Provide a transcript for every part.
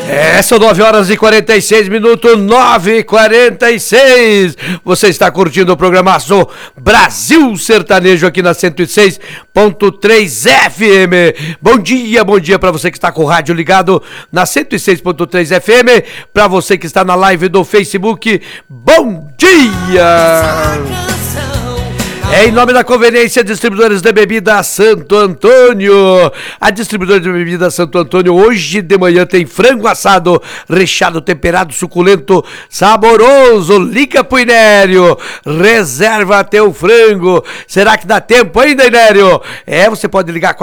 São 9h46, 9h46. Você está curtindo o programaço Brasil Sertanejo aqui na 106.3 FM. Bom dia para você que está com o rádio ligado na 106.3 FM. Para você que está na live do Facebook, bom dia! Em nome da Conveniência Distribuidores de Bebida Santo Antônio. A distribuidora de bebida Santo Antônio hoje de manhã tem frango assado, recheado, temperado, suculento, saboroso. Liga pro Inério, reserva teu frango. Será que dá tempo ainda, Inério? Você pode ligar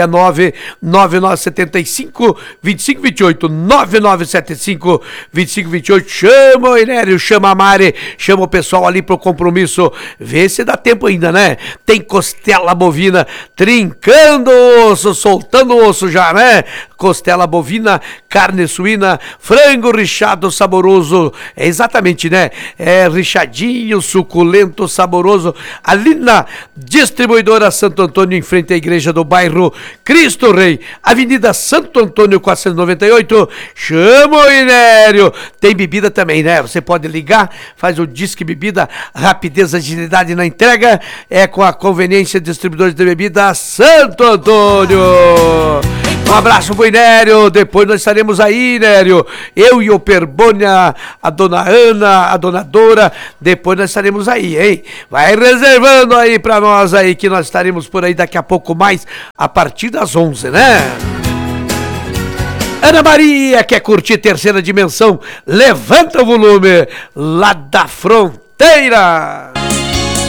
469-9975-2528, 9975-2528. Chama o Inério, chama a Mari, chama o pessoal ali pro compromisso. Vê se dá tempo ainda, né? Tem costela bovina trincando o osso, soltando o osso já, né? Costela bovina, carne suína, frango rechado saboroso. É exatamente, né? É rechadinho, suculento, saboroso. Ali na distribuidora Santo Antônio, em frente à igreja do bairro Cristo Rei, Avenida Santo Antônio 498. Chama o Inério. Tem bebida também, né? Você pode ligar, faz o Disque Bebida, rapidez, agilidade na entrega. É com a Conveniência Distribuidores de Bebida Santo Antônio. Um abraço pro Inério. Depois nós estaremos aí, Inério. Eu e o Perbônia, a dona Ana, a dona Dora. Depois nós estaremos aí, hein? Vai reservando aí pra nós aí, que nós estaremos por aí daqui a pouco mais, a partir das 11, né? Ana Maria quer curtir Terceira Dimensão? Levanta o volume lá da fronteira.